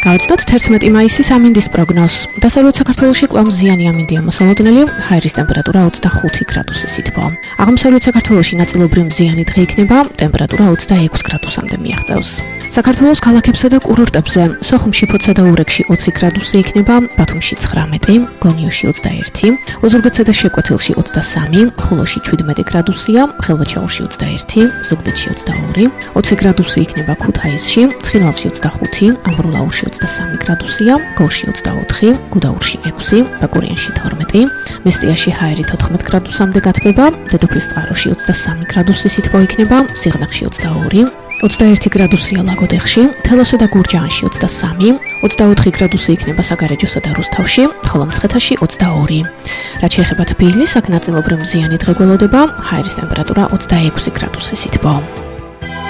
გავაცდოთ 11 მაისის ამინდის პროგნოზს. დასავლეთ საქართველოში კვლავ მზიანი ამინდია მოსალოდნელი, ჰაერის ტემპერატურა 25 გრადუსი სითბოა. აღმოსავლეთ საქართველოში ნაწილობრივ მზიანი დღე იქნება, ტემპერატურა 26 გრადუსამდე მიაღწევს. საქართველოს ქალაქებსა და კურორტებზე, სოხუმში, ფოთსა და ურეკში 20 გრადუსი იქნება, ბათუმში 19, გონიოში 21, ოზურგეთსა და შეკვეთილში 23, ხულოში 17 გრადუსია, ხელვაჩაურში 21, ზუგდიდში 22, 20 გრადუსი იქნება ქუთაისში, ცხინვალში 25, ამბროლაურში 23 გრადუსია, გორში 24, გუდაურში 6, ბაკურიანში 12, მესტიაში ჰაერი 14 გრადუსამდე გათბება, დედოფლისწყაროში 23 გრადუსი სითბო იქნება, სიღნაღში 22, 21 გრადუსია ლაგოდეხში, თელოსა და გურჯაანში 23, 24 გრადუსი იქნება საგარეჯოსა და რუსთავში, ხოლო მცხეთაში 22. რაც შეეხება თბილისს, აქ ნაწილობრივ მზიანი დღე გველოდება, ჰაერის ტემპერატურა 26 გრადუსი სითბო.